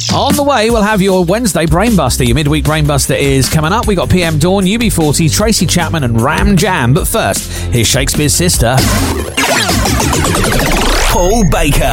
On the way, we'll have your Wednesday Brainbuster. Your midweek Brainbuster is coming up. We got PM Dawn, UB40, Tracy Chapman and Ram Jam. But first, here's Shakespeare's Sister. Paul Baker.